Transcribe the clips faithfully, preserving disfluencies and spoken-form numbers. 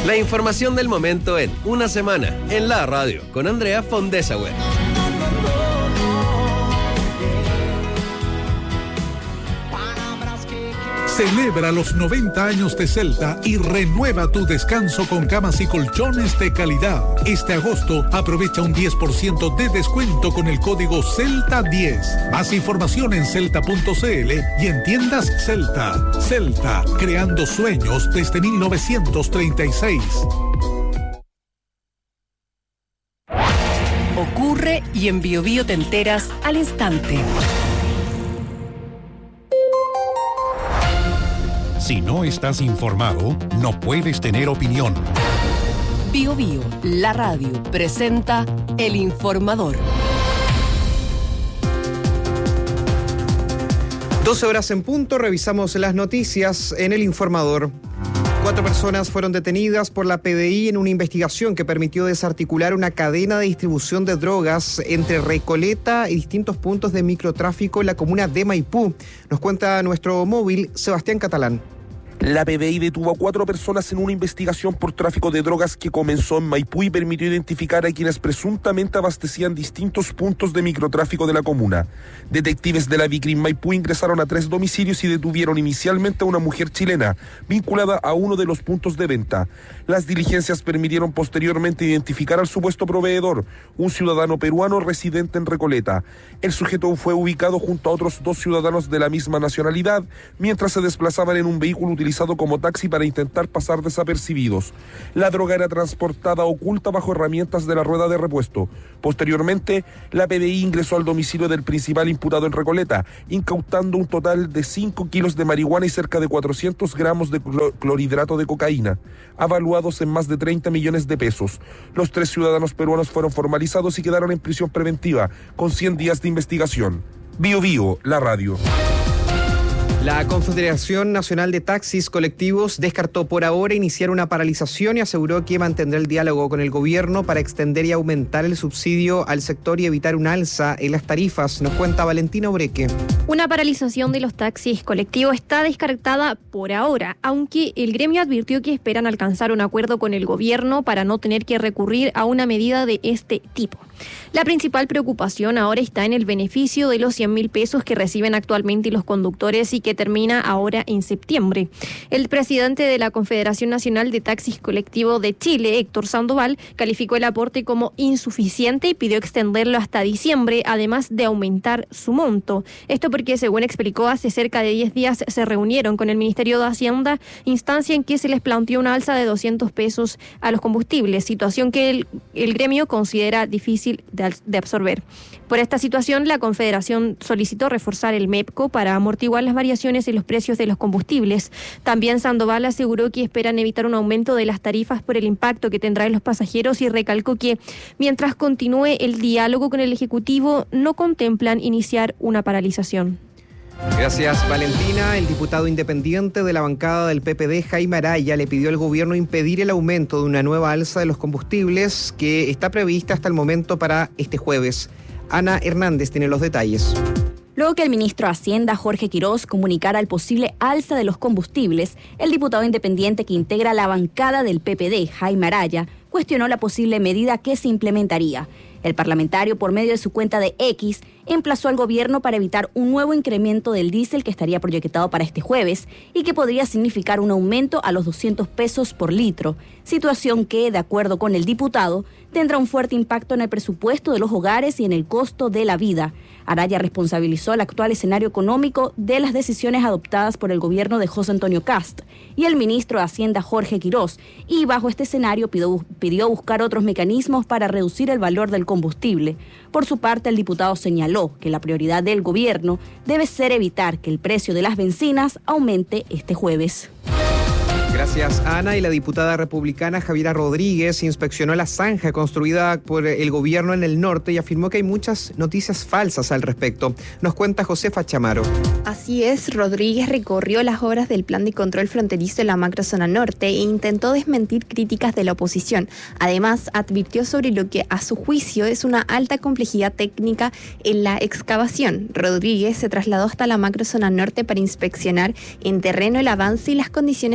La información del momento en una semana, en la radio, con Andrea Fondesauer. Celebra los noventa años de Celta y renueva tu descanso con camas y colchones de calidad. Este agosto aprovecha un diez por ciento de descuento con el código Celta diez. Más información en celta punto c l y en tiendas Celta. Celta, creando sueños desde mil novecientos treinta y seis. Ocurre y en Bio Bio te enteras al instante. Si no estás informado, no puedes tener opinión. Bio Bio, la radio, presenta El Informador. doce horas en punto, revisamos las noticias en El Informador. Cuatro personas fueron detenidas por la P D I en una investigación que permitió desarticular una cadena de distribución de drogas entre Recoleta y distintos puntos de microtráfico en la comuna de Maipú. Nos cuenta nuestro móvil, Sebastián Catalán. La P D I detuvo a cuatro personas en una investigación por tráfico de drogas que comenzó en Maipú y permitió identificar a quienes presuntamente abastecían distintos puntos de microtráfico de la comuna. Detectives de la Vicrim Maipú ingresaron a tres domicilios y detuvieron inicialmente a una mujer chilena, vinculada a uno de los puntos de venta. Las diligencias permitieron posteriormente identificar al supuesto proveedor, un ciudadano peruano residente en Recoleta. El sujeto fue ubicado junto a otros dos ciudadanos de la misma nacionalidad, mientras se desplazaban en un vehículo utilizado utilizado como taxi para intentar pasar desapercibidos. La droga era transportada oculta bajo herramientas de la rueda de repuesto. Posteriormente, la P D I ingresó al domicilio del principal imputado en Recoleta, incautando un total de cinco kilos de marihuana y cerca de cuatrocientos gramos de clor- clorhidrato de cocaína, avaluados en más de treinta millones de pesos. Los tres ciudadanos peruanos fueron formalizados y quedaron en prisión preventiva, con cien días de investigación. Bio Bio, la radio. La Confederación Nacional de Taxis Colectivos descartó por ahora iniciar una paralización y aseguró que mantendrá el diálogo con el gobierno para extender y aumentar el subsidio al sector y evitar un alza en las tarifas. Nos cuenta Valentina Obreque. Una paralización de los taxis colectivos está descartada por ahora, aunque el gremio advirtió que esperan alcanzar un acuerdo con el gobierno para no tener que recurrir a una medida de este tipo. La principal preocupación ahora está en el beneficio de los cien mil pesos que reciben actualmente los conductores y que termina ahora en septiembre. El presidente de la Confederación Nacional de Taxis Colectivo de Chile, Héctor Sandoval, calificó el aporte como insuficiente y pidió extenderlo hasta diciembre, además de aumentar su monto. Esto porque, según explicó, hace cerca de diez días se reunieron con el Ministerio de Hacienda, instancia en que se les planteó una alza de doscientos pesos a los combustibles, situación que el, el gremio considera difícil de, de absorber. Por esta situación, la Confederación solicitó reforzar el MEPCO para amortiguar las variaciones en los precios de los combustibles. También Sandoval aseguró que esperan evitar un aumento de las tarifas por el impacto que tendrá en los pasajeros y recalcó que, mientras continúe el diálogo con el Ejecutivo, no contemplan iniciar una paralización. Gracias, Valentina. El diputado independiente de la bancada del P P D, Jaime Araya, le pidió al gobierno impedir el aumento de una nueva alza de los combustibles que está prevista hasta el momento para este jueves. Ana Hernández tiene los detalles. Luego que el ministro de Hacienda, Jorge Quirós, comunicara el posible alza de los combustibles, el diputado independiente que integra la bancada del P P D, Jaime Araya, cuestionó la posible medida que se implementaría. El parlamentario, por medio de su cuenta de X, emplazó al gobierno para evitar un nuevo incremento del diésel que estaría proyectado para este jueves y que podría significar un aumento a los doscientos pesos por litro, situación que, de acuerdo con el diputado, tendrá un fuerte impacto en el presupuesto de los hogares y en el costo de la vida. Araya responsabilizó el actual escenario económico de las decisiones adoptadas por el gobierno de José Antonio Kast y el ministro de Hacienda, Jorge Quirós, y bajo este escenario pidió, pidió buscar otros mecanismos para reducir el valor del combustible. Por su parte, el diputado señaló que la prioridad del gobierno debe ser evitar que el precio de las bencinas aumente este jueves. Gracias, Ana. Y la diputada republicana Javiera Rodríguez inspeccionó la zanja construida por el gobierno en el norte y afirmó que hay muchas noticias falsas al respecto. Nos cuenta Josefa Chamaro. Así es, Rodríguez recorrió las obras del plan de control fronterizo en la macrozona norte e intentó desmentir críticas de la oposición. Además, advirtió sobre lo que a su juicio es una alta complejidad técnica en la excavación. Rodríguez se trasladó hasta la macrozona norte para inspeccionar en terreno el avance y las condiciones de la zanja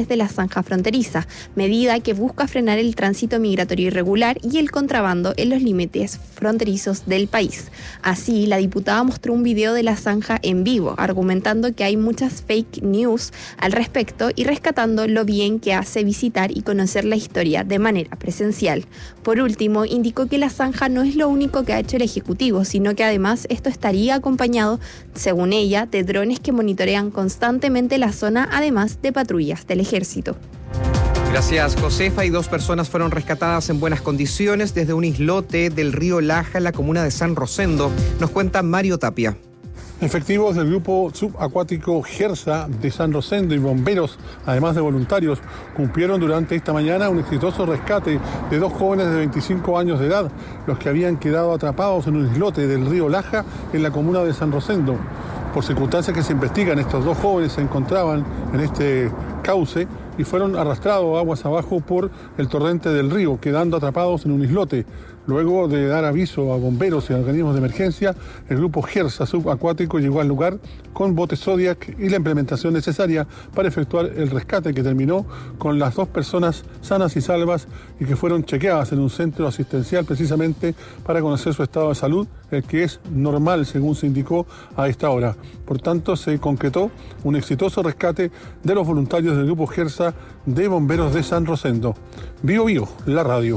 franja fronteriza, medida que busca frenar el tránsito migratorio irregular y el contrabando en los límites fronterizos del país. Así, la diputada mostró un video de la zanja en vivo, argumentando que hay muchas fake news al respecto y rescatando lo bien que hace visitar y conocer la historia de manera presencial. Por último, indicó que la zanja no es lo único que ha hecho el Ejecutivo, sino que además esto estaría acompañado, según ella, de drones que monitorean constantemente la zona, además de patrullas del Ejército. Gracias, Josefa. Y dos personas fueron rescatadas en buenas condiciones desde un islote del río Laja en la comuna de San Rosendo. Nos cuenta Mario Tapia. Efectivos del grupo subacuático Gersa de San Rosendo y bomberos, además de voluntarios, cumplieron durante esta mañana un exitoso rescate de dos jóvenes de veinticinco años de edad, los que habían quedado atrapados en un islote del río Laja en la comuna de San Rosendo. Por circunstancias que se investigan, estos dos jóvenes se encontraban en este cauce y fueron arrastrados aguas abajo por el torrente del río, quedando atrapados en un islote. Luego de dar aviso a bomberos y a organismos de emergencia, el grupo Gersa subacuático llegó al lugar con botes Zodiac y la implementación necesaria para efectuar el rescate, que terminó con las dos personas sanas y salvas y que fueron chequeadas en un centro asistencial precisamente para conocer su estado de salud, el que es normal según se indicó a esta hora. Por tanto, se concretó un exitoso rescate de los voluntarios del grupo Gersa de bomberos de San Rosendo. Bio Bio, la radio.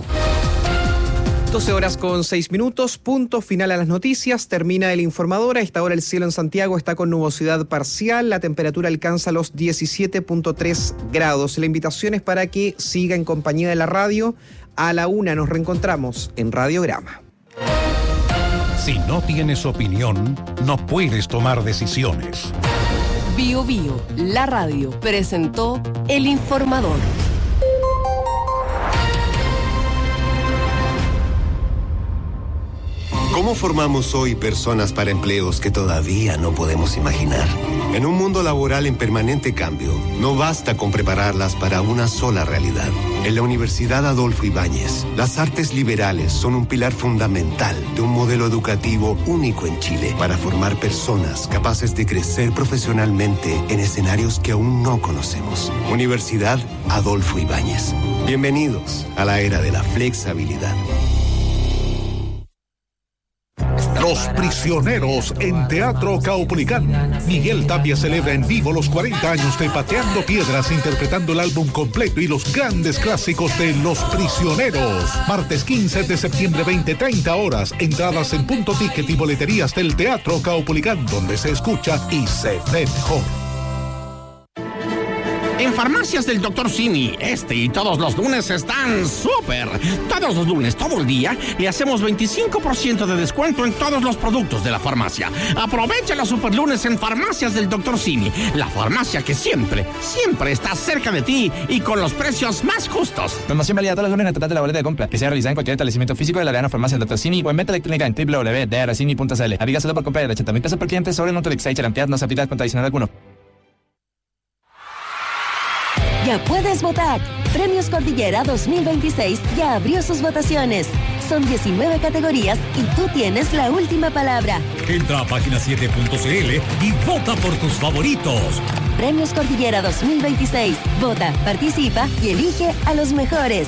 doce horas con seis minutos, punto final a las noticias, termina el informador. A esta hora el cielo en Santiago está con nubosidad parcial, la temperatura alcanza los diecisiete punto tres grados. La invitación es para que siga en compañía de la radio. A la una nos reencontramos en Radiograma. Si no tienes opinión, no puedes tomar decisiones. Bio Bio, la radio, presentó el informador. ¿Cómo formamos hoy personas para empleos que todavía no podemos imaginar? En un mundo laboral en permanente cambio, no basta con prepararlas para una sola realidad. En la Universidad Adolfo Ibáñez, las artes liberales son un pilar fundamental de un modelo educativo único en Chile para formar personas capaces de crecer profesionalmente en escenarios que aún no conocemos. Universidad Adolfo Ibáñez. Bienvenidos a la era de la flexibilidad. Los Prisioneros en Teatro Caupolicán. Miguel Tapia celebra en vivo los cuarenta años de Pateando Piedras, interpretando el álbum completo y los grandes clásicos de Los Prisioneros. Martes quince de septiembre, veinte treinta horas. Entradas en Punto Ticket y boleterías del Teatro Caupolicán, donde se escucha y se ve mejor. En Farmacias del doctor Simi, este y todos los lunes están súper. Todos los lunes, todo el día, le hacemos veinticinco por ciento de descuento en todos los productos de la farmacia. Aprovecha los super lunes en Farmacias del doctor Simi, la farmacia que siempre, siempre está cerca de ti y con los precios más justos. Promoción válida todos los lunes en total de la boleta de compra, que sea realizada en cualquier establecimiento físico de la Arena Farmacia del doctor Simi o en venta electrónica en doble u doble u doble u punto d r cini punto c l. Aplica solo por compra de ochenta mil pesos por cliente sobre Nutrilix y Charantead, no se aplica con adicional alguno. Ya puedes votar. Premios Cordillera dos mil veintiséis ya abrió sus votaciones. Son diecinueve categorías y tú tienes la última palabra. Entra a página siete punto c l y vota por tus favoritos. Premios Cordillera dos mil veintiséis. Vota, participa y elige a los mejores.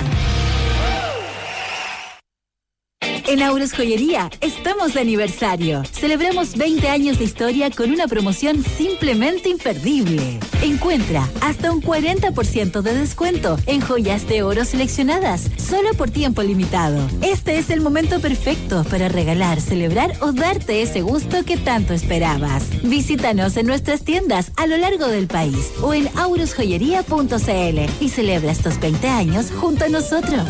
En Aurus Joyería estamos de aniversario. Celebramos veinte años de historia con una promoción simplemente imperdible. Encuentra hasta un cuarenta por ciento de descuento en joyas de oro seleccionadas, solo por tiempo limitado. Este es el momento perfecto para regalar, celebrar o darte ese gusto que tanto esperabas. Visítanos en nuestras tiendas a lo largo del país o en aurus joyería punto c l y celebra estos veinte años junto a nosotros.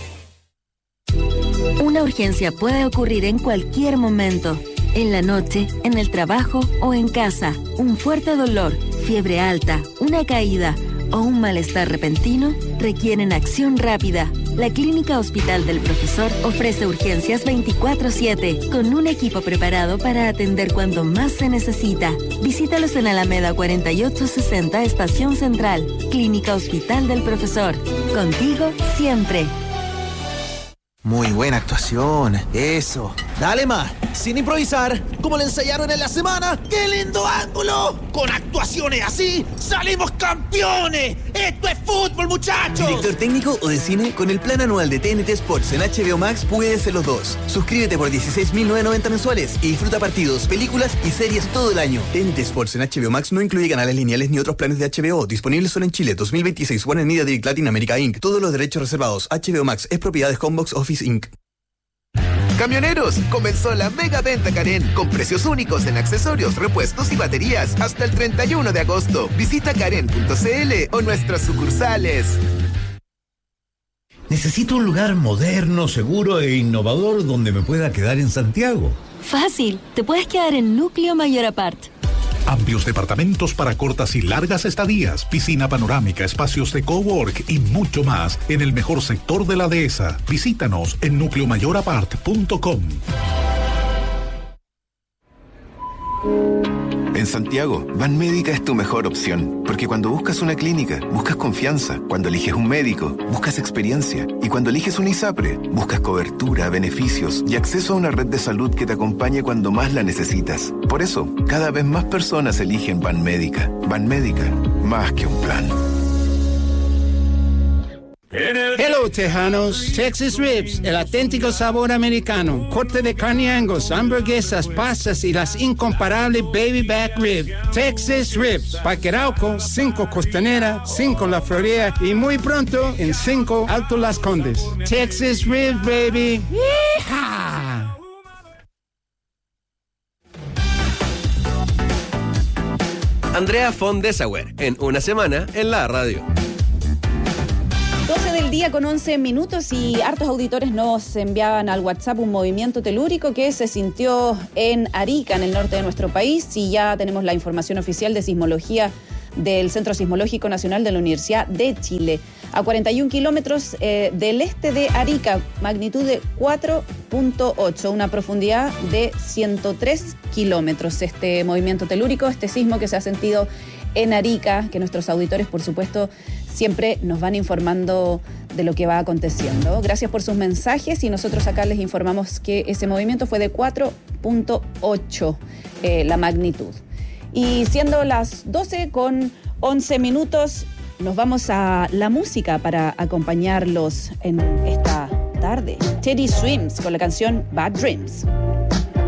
Una urgencia puede ocurrir en cualquier momento. En la noche, en el trabajo o en casa. Un fuerte dolor, fiebre alta, una caída o un malestar repentino requieren acción rápida. La Clínica Hospital del Profesor ofrece urgencias veinticuatro siete con un equipo preparado para atender cuando más se necesita. Visítalos en Alameda cuarenta y ocho sesenta, Estación Central. Clínica Hospital del Profesor. Contigo siempre. Muy buena actuación, eso. Dale más, sin improvisar, como le ensayaron en la semana. ¡Qué lindo ángulo! Con actuaciones así, ¡salimos campeones! ¡Esto es fútbol, muchachos! ¿Director técnico o de cine? Con el plan anual de T N T Sports en H B O Max puedes ser los dos. Suscríbete por dieciséis mil novecientos noventa mensuales y disfruta partidos, películas y series todo el año. T N T Sports en H B O Max no incluye canales lineales ni otros planes de H B O. Disponibles solo en Chile. dos mil veintiséis. Warner Media Direct Latinoamérica incorporated. Todos los derechos reservados. H B O Max es propiedad de Homebox Office incorporated. Camioneros, comenzó la mega venta Karen con precios únicos en accesorios, repuestos y baterías hasta el treinta y uno de agosto. Visita karen punto c l o nuestras sucursales. Necesito un lugar moderno, seguro e innovador donde me pueda quedar en Santiago. Fácil, te puedes quedar en Núcleo Mayor Apart. Amplios departamentos para cortas y largas estadías, piscina panorámica, espacios de cowork y mucho más en el mejor sector de la dehesa. Visítanos en núcleo mayor apart punto com. En Santiago, Banmédica es tu mejor opción, porque cuando buscas una clínica, buscas confianza, cuando eliges un médico, buscas experiencia, y cuando eliges un ISAPRE, buscas cobertura, beneficios y acceso a una red de salud que te acompañe cuando más la necesitas. Por eso, cada vez más personas eligen Banmédica. Banmédica, más que un plan. Hello, Tejanos. Texas Ribs, el auténtico sabor americano. Corte de carne Angus, hamburguesas, pastas y las incomparables Baby Back Rib. Texas Ribs, Parque Arauco, cinco Costanera, cinco La Florida y muy pronto en cinco Alto Las Condes. Texas Ribs, baby. ¡Yeehaw! Andrea von Dessauer, en Una Semana en la Radio. doce del día con once minutos y hartos auditores nos enviaban al WhatsApp un movimiento telúrico que se sintió en Arica, en el norte de nuestro país, y ya tenemos la información oficial de sismología del Centro Sismológico Nacional de la Universidad de Chile. A cuarenta y un kilómetros eh, del este de Arica, magnitud de cuatro punto ocho, una profundidad de ciento tres kilómetros. Este movimiento telúrico, este sismo que se ha sentido en Arica, que nuestros auditores, por supuesto, siempre nos van informando de lo que va aconteciendo. Gracias por sus mensajes y nosotros acá les informamos que ese movimiento fue de cuatro punto ocho eh, la magnitud. Y siendo las doce con once minutos, nos vamos a la música para acompañarlos en esta tarde. Teddy Swims con la canción Bad Dreams.